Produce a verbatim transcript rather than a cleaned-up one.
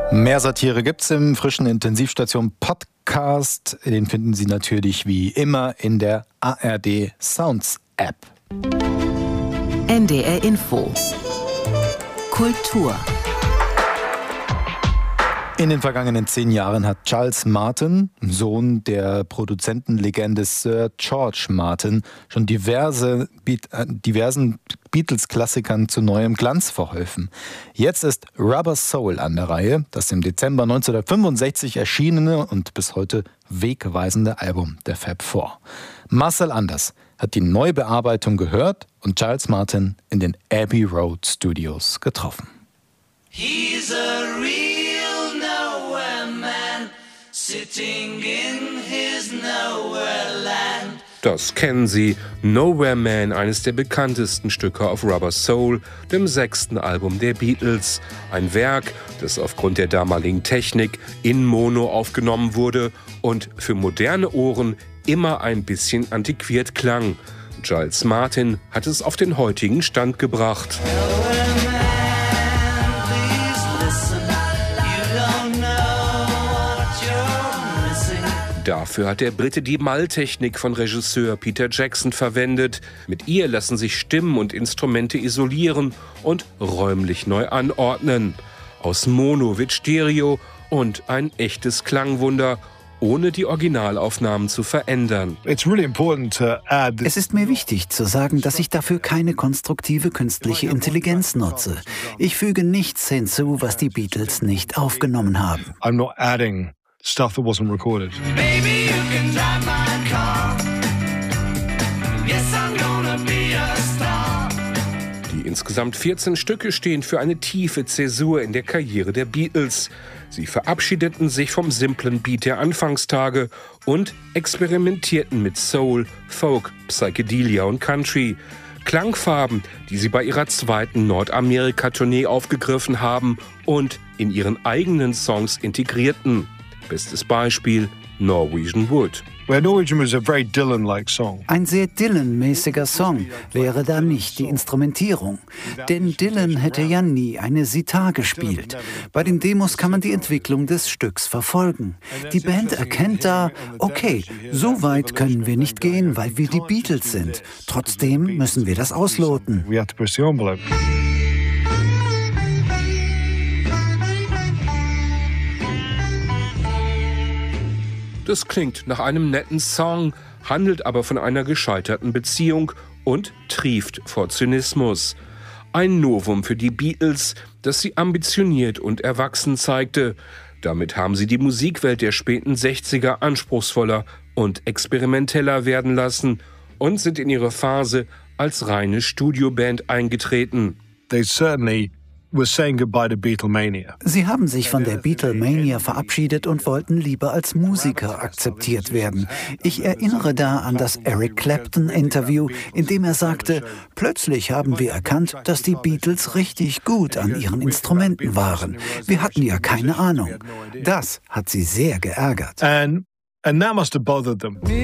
Mehr Satire gibt's im frischen Intensivstation Podcast. Den finden Sie natürlich wie immer in der A R D Sounds App. N D R Info. Kultur. In den vergangenen zehn Jahren hat Charles Martin, Sohn der Produzentenlegende Sir George Martin, schon diverse, diversen Beatles-Klassikern zu neuem Glanz verholfen. Jetzt ist Rubber Soul an der Reihe, das im Dezember neunzehnhundertfünfundsechzig erschienene und bis heute wegweisende Album der Fab Four. Marcel Anders hat die Neubearbeitung gehört und Charles Martin in den Abbey Road Studios getroffen. He's a real nowhere man, sitting in his nowhere land. Das kennen Sie, Nowhere Man, eines der bekanntesten Stücke auf Rubber Soul, dem sechsten Album der Beatles. Ein Werk, das aufgrund der damaligen Technik in Mono aufgenommen wurde und für moderne Ohren immer ein bisschen antiquiert klang. Giles Martin hat es auf den heutigen Stand gebracht. Dafür hat der Brite die Maltechnik von Regisseur Peter Jackson verwendet. Mit ihr lassen sich Stimmen und Instrumente isolieren und räumlich neu anordnen. Aus Mono wird Stereo und ein echtes Klangwunder, ohne die Originalaufnahmen zu verändern. Es ist mir wichtig zu sagen, dass ich dafür keine konstruktive künstliche Intelligenz nutze. Ich füge nichts hinzu, was die Beatles nicht aufgenommen haben. I'm not adding stuff that wasn't recorded. Baby, you can drive my car. Yes, I'm gonna be a star. Die insgesamt vierzehn Stücke stehen für eine tiefe Zäsur in der Karriere der Beatles. Sie verabschiedeten sich vom simplen Beat der Anfangstage und experimentierten mit Soul, Folk, Psychedelia und Country. Klangfarben, die sie bei ihrer zweiten Nordamerika-Tournee aufgegriffen haben und in ihren eigenen Songs integrierten. Bestes Beispiel Norwegian Wood. Norwegian was a very Dylan-like song. Ein sehr Dylan-mäßiger Song wäre da nicht die Instrumentierung. Denn Dylan hätte ja nie eine Sitar gespielt. Bei den Demos kann man die Entwicklung des Stücks verfolgen. Die Band erkennt da, okay, so weit können wir nicht gehen, weil wir die Beatles sind. Trotzdem müssen wir das ausloten. We have to push the envelope. Das klingt nach einem netten Song, handelt aber von einer gescheiterten Beziehung und trieft vor Zynismus. Ein Novum für die Beatles, das sie ambitioniert und erwachsen zeigte. Damit haben sie die Musikwelt der späten sechziger anspruchsvoller und experimenteller werden lassen und sind in ihre Phase als reine Studioband eingetreten. They certainly were saying goodbye to Beatlemania. Sie haben sich von der Beatlemania verabschiedet und wollten lieber als Musiker akzeptiert werden. Ich erinnere da an das Eric Clapton-Interview, in dem er sagte, plötzlich haben wir erkannt, dass die Beatles richtig gut an ihren Instrumenten waren. Wir hatten ja keine Ahnung. Das hat sie sehr geärgert. And And that must have bothered them.